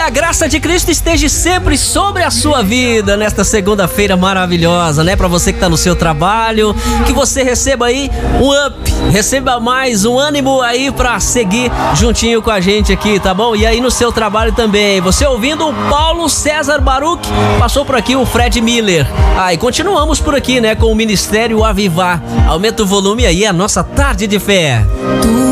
a graça de Cristo esteja sempre sobre a sua vida nesta segunda-feira maravilhosa, né? Pra você que tá no seu trabalho, que você receba aí um up, receba mais um ânimo aí pra seguir juntinho com a gente aqui, tá bom? E aí no seu trabalho também, você ouvindo o Paulo César Baruch, passou por aqui o Fred Miller. E continuamos por aqui, né, com o Ministério Avivar. Aumenta o volume aí, a nossa tarde de fé.